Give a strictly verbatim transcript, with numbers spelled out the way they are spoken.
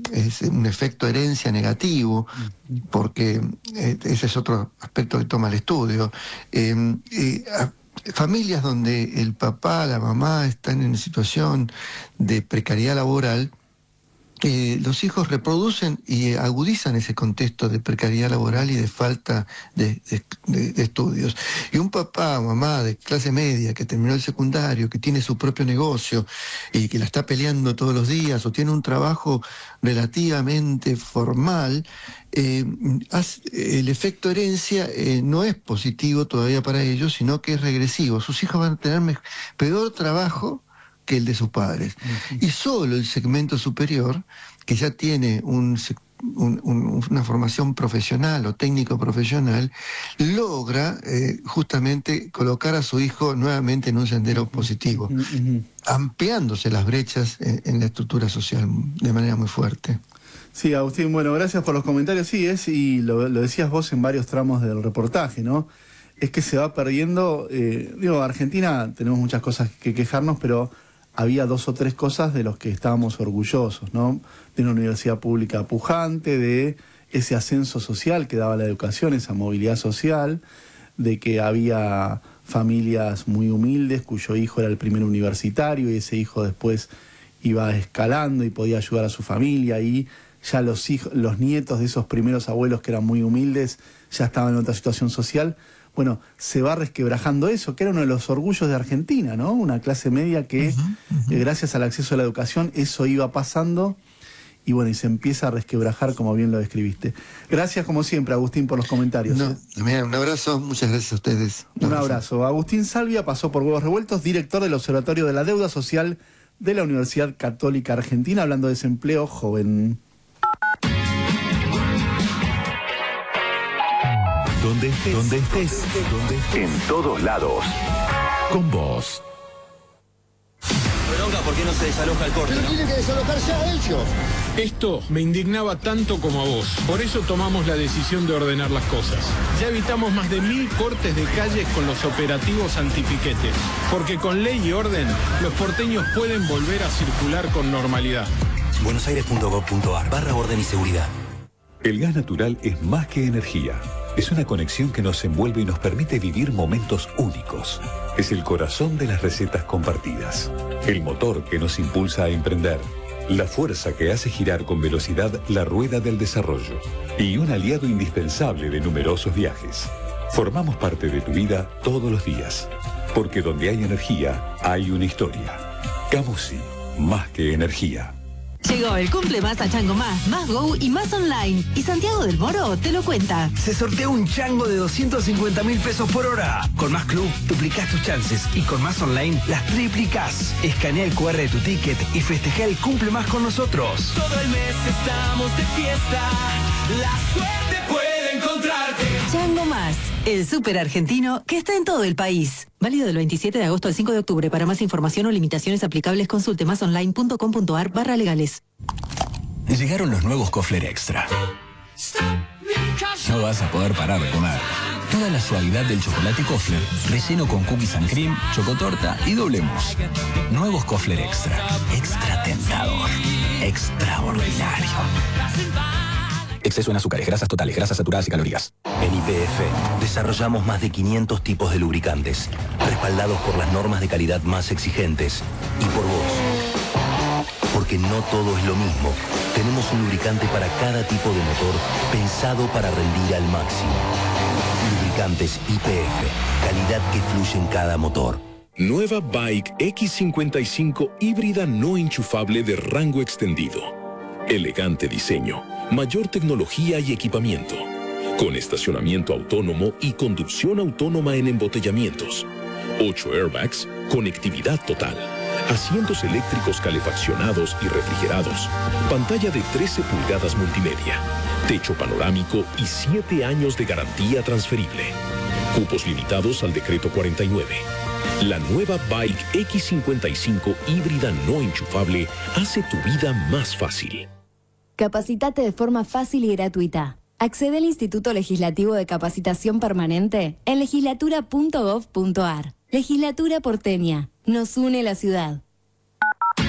es un efecto herencia negativo, porque eh, ese es otro aspecto que toma el estudio. Eh, eh, a, familias donde el papá, la mamá están en situación de precariedad laboral, Eh, los hijos reproducen y agudizan ese contexto de precariedad laboral y de falta de, de, de, de estudios. Y un papá o mamá de clase media que terminó el secundario, que tiene su propio negocio y que la está peleando todos los días, o tiene un trabajo relativamente formal, eh, el efecto herencia eh, no es positivo todavía para ellos, sino que es regresivo. Sus hijos van a tener peor trabajo que el de sus padres. Uh-huh. Y solo el segmento superior, que ya tiene un, un, un, una formación profesional o técnico profesional, logra eh, justamente colocar a su hijo nuevamente en un sendero uh-huh. positivo, uh-huh. ampliándose las brechas en, en la estructura social de manera muy fuerte. Sí, Agustín, bueno, gracias por los comentarios. Sí, es, y lo, lo decías vos en varios tramos del reportaje, ¿no? Es que se va perdiendo, eh, digo, Argentina tenemos muchas cosas que quejarnos, pero había dos o tres cosas de los que estábamos orgullosos, ¿no? De una universidad pública pujante, de ese ascenso social que daba la educación, esa movilidad social, de que había familias muy humildes cuyo hijo era el primer universitario y ese hijo después iba escalando y podía ayudar a su familia, y ya los hijos, los nietos de esos primeros abuelos que eran muy humildes ya estaban en otra situación social. Bueno, se va resquebrajando eso, que era uno de los orgullos de Argentina, ¿no? Una clase media que, uh-huh, uh-huh. Eh, gracias al acceso a la educación, eso iba pasando, y bueno, y se empieza a resquebrajar, como bien lo describiste. Gracias, como siempre, Agustín, por los comentarios. No, mira, un abrazo, muchas gracias a ustedes. Un, un abrazo. abrazo. Agustín Salvia pasó por Huevos Revueltos, director del Observatorio de la Deuda Social de la Universidad Católica Argentina, hablando de desempleo joven. Donde estés, donde estés, donde estés, en todos lados, con vos. Bronca, ¿por qué no se desaloja el corte? Pero ¿no? tienen que desalojarse a ellos. Esto me indignaba tanto como a vos. Por eso tomamos la decisión de ordenar las cosas. Ya evitamos más de mil cortes de calles con los operativos antipiquetes. Porque con ley y orden, los porteños pueden volver a circular con normalidad. buenosaires.gov.ar barra orden y seguridad. El gas natural es más que energía. Es una conexión que nos envuelve y nos permite vivir momentos únicos. Es el corazón de las recetas compartidas. El motor que nos impulsa a emprender. La fuerza que hace girar con velocidad la rueda del desarrollo. Y un aliado indispensable de numerosos viajes. Formamos parte de tu vida todos los días. Porque donde hay energía, hay una historia. Camusi, más que energía. Llegó el cumple más a Chango Más, Más Go y Más Online. Y Santiago del Moro te lo cuenta. Se sortea un chango de doscientos cincuenta mil pesos por hora. Con Más Club duplicás tus chances y con Más Online las triplicás. Escanea el cu erre de tu ticket y festeja el cumple más con nosotros. Todo el mes estamos de fiesta. La suerte puede encontrarte. Chango Más, el súper argentino que está en todo el país. Válido del veintisiete de agosto al cinco de octubre. Para más información o limitaciones aplicables, consulte másonline.com.ar barra legales. Llegaron los nuevos Kofler Extra. No vas a poder parar de comer. Toda la suavidad del chocolate Kofler, relleno con cookies and cream, chocotorta y doble mousse. Nuevos Kofler Extra. Extra tentador. Extraordinario. Exceso en azúcares, grasas totales, grasas saturadas y calorías. En Y P F desarrollamos más de quinientos tipos de lubricantes, respaldados por las normas de calidad más exigentes y por vos. Porque no todo es lo mismo. Tenemos un lubricante para cada tipo de motor, pensado para rendir al máximo. Lubricantes Y P F, calidad que fluye en cada motor. Nueva Bike X cincuenta y cinco híbrida no enchufable de rango extendido. Elegante diseño, mayor tecnología y equipamiento. Con estacionamiento autónomo y conducción autónoma en embotellamientos. ocho airbags, conectividad total. Asientos eléctricos calefaccionados y refrigerados. Pantalla de trece pulgadas multimedia. Techo panorámico y siete años de garantía transferible. Cupos limitados al decreto cuarenta y nueve. La nueva Bike X cincuenta y cinco híbrida no enchufable hace tu vida más fácil. Capacitate de forma fácil y gratuita. Accede al Instituto Legislativo de Capacitación Permanente en legislatura punto gov punto ar. Legislatura porteña. Nos une la ciudad.